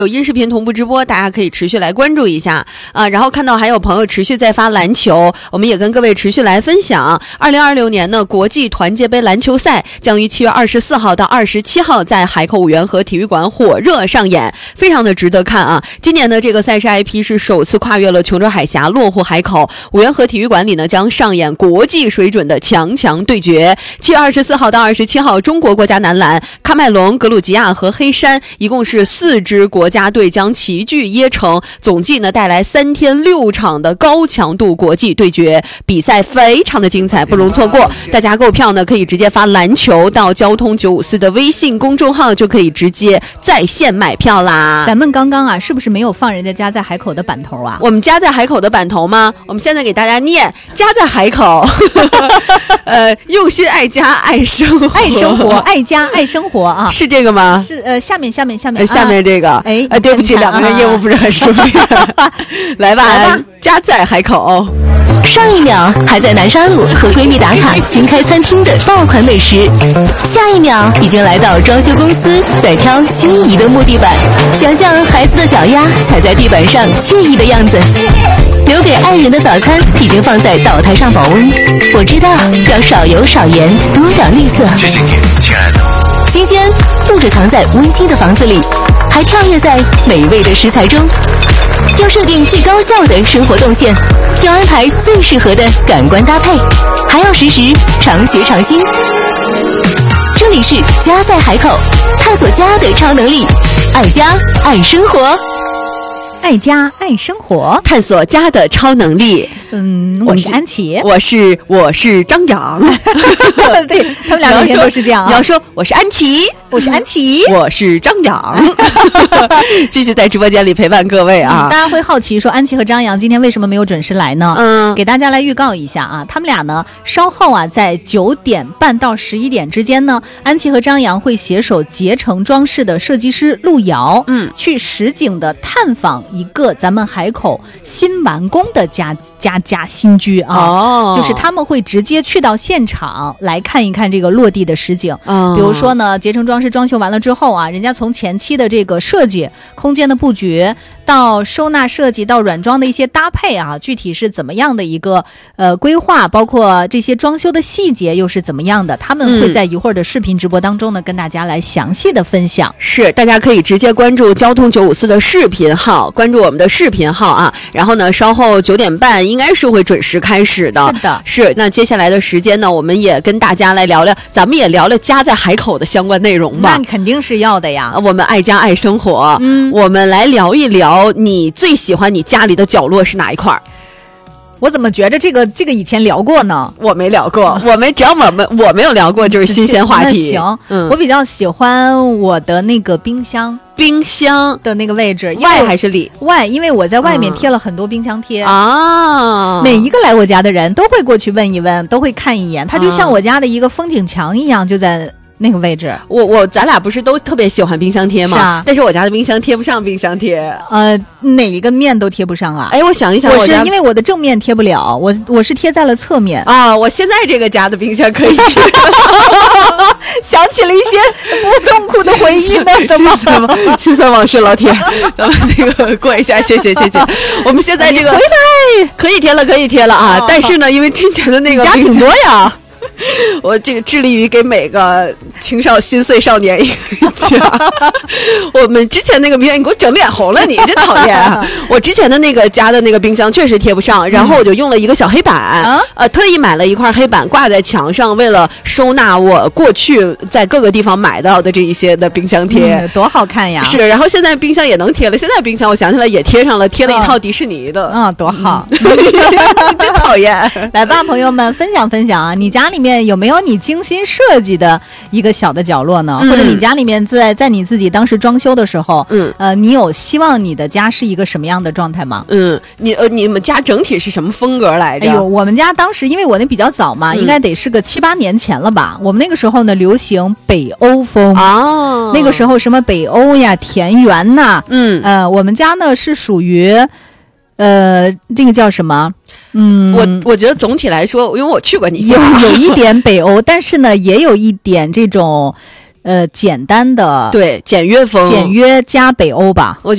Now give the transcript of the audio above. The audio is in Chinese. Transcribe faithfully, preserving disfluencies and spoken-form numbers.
有音视频同步直播，大家可以持续来关注一下啊。然后看到还有朋友持续在发篮球，我们也跟各位持续来分享。二零二六年呢，国际团结杯篮球赛将于七月二十四号到二十七号在海口五缘河体育馆火热上演，非常的值得看啊。今年的这个赛事 I P 是首次跨越了琼州海峡，落户海口。五缘河体育馆里呢，将上演国际水准的强强对决。七月二十四号到二十七号，中国国家男篮喀麦隆、格鲁吉亚和黑山一共是四支国家队将齐聚椰城，总计呢带来三天六场的高强度国际对决，比赛非常的精彩，不容错过。大家购票呢可以直接发篮球到交通九五四的微信公众号，就可以直接在线买票啦。 咱们刚刚啊，是不是没有放人家家在海口的版头啊？ 我们家在海口的版头吗？我们现在给大家念家在海口，呃，用心爱家，爱生活， 爱生活，爱家，爱生活啊， 是这个吗？ 是呃，下面下面下面、 呃、下面这个， 哎、 呃，对不起，两个人业务不是很熟练，来吧， 来吧， 家在海口。 上一秒还在南沙路和闺蜜打卡新开餐厅的爆款美食，下一秒已经来到装修公司在挑心仪的木地板，想象孩子的脚丫踩在地板上惬意的样子。留给爱人的早餐已经放在岛台上保温，我知道要少油少盐，多点绿色。 谢谢你，亲爱的。 新鲜不止藏在温馨的房子里，还跳跃在美味的食材中。要设定最高效的生活动线，要安排最适合的感官搭配，还要实时常学常新。这里是家在海口，探索家的超能力，爱家爱生活， 爱家爱生活， 探索家的超能力。 嗯，我是安琪， 我是我是张扬， 对他们两个人都是这样啊。 你要说我是安琪， 我是安琪， 我是张扬，继续在直播间里陪伴各位啊、 嗯。大家会好奇说，安琪和张扬今天为什么没有准时来呢？嗯，给大家来预告一下啊，他们俩呢稍后啊在九点半到十一点之间呢，安琪和张扬会携手捷成装饰的设计师陆瑶，嗯，去实景的探访一个咱们海口新完工的家家家新居啊，哦，就是他们会直接去到现场来看一看这个落地的实景。嗯，比如说呢，捷成装饰装修完了之后啊，人家从前期的这个设计、空间的布局到收纳设计到软装的一些搭配啊，具体是怎么样的一个呃规划，包括这些装修的细节又是怎么样的，他们会在一会儿的视频直播当中呢、嗯、跟大家来详细的分享。 是，大家可以直接关注交通九五四的视频号，关注我们的视频号啊，然后呢稍后九点半应该是会准时开始的。 是的， 是。那接下来的时间呢，我们也跟大家来聊聊，咱们也聊聊家在海口的相关内容吧。 那肯定是要的呀， 我们爱家爱生活，嗯，我们来聊一聊你最喜欢你家里的角落是哪一块？ 我怎么觉着这个这个以前聊过呢？ 我没聊过，我们只要我们我没有聊过就是新鲜话题。 行，嗯，我比较喜欢我的那个冰箱。 冰箱的那个位置， 外还是里？ 外，因为我在外面贴了很多冰箱贴啊、嗯， 每一个来我家的人都会过去问一问，都会看一眼，它就像我家的一个风景墙一样，就在那个位置。 我我咱俩不是都特别喜欢冰箱贴吗？ 是啊， 但是我家的冰箱贴不上冰箱贴， 呃，哪一个面都贴不上啊？ 哎，我想一想， 我是因为我的正面贴不了，我我是贴在了侧面啊。我现在这个家的冰箱可以贴， 想起了一些不痛苦的回忆呢，怎么什么心酸往事，老铁，咱们那个过一下，谢谢谢谢。我们现在这个回来可以贴了，可以贴了啊！ 哦、 但是呢，因为之前的那个家挺多呀。 我这个致力于给每个青少心碎少年一个家。我们之前那个冰箱，你给我整脸红了，你真讨厌、啊。我之前的那个家的那个冰箱确实贴不上，然后我就用了一个小黑板，嗯、呃，特意买了一块黑板挂在墙上，为了收纳我过去在各个地方买到的这一些的冰箱贴， 嗯、多好看呀！ 是，然后现在冰箱也能贴了，现在冰箱我想起来也贴上了，贴了一套迪士尼的， 嗯，多好， 真讨厌。 来吧，朋友们，分享分享啊，你家里面有没有你精心设计的一个小的角落呢？嗯、或者你家里面在在你自己当时装修的时候，嗯，呃，你有希望你的家是一个什么样的状态吗？ 嗯，你呃，你们家整体是什么风格来着？ 哎呦，我们家当时因为我那比较早嘛，嗯、应该得是个七八年前了吧。我们那个时候呢，流行北欧风啊，那个时候什么北欧呀、田园呐，嗯，呃，我们家呢是属于。呃，这个叫什么？嗯， 我我觉得总体来说，因为我去过你家， 有有一点北欧，但是呢，也有一点这种，呃，简单的， 对，简约风， 简约加北欧吧。 我